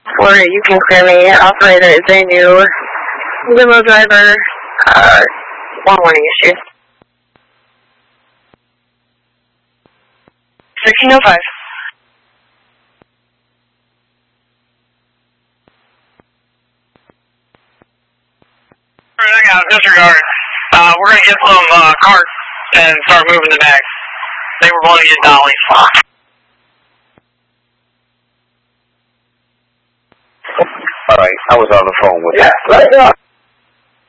Or you can clear me. Operator is a new limo driver. One warning issue. 1605. Everything out, disregard. We're going to get some carts and start moving the bags. They were going to get dollies. Alright, I was on the phone with that.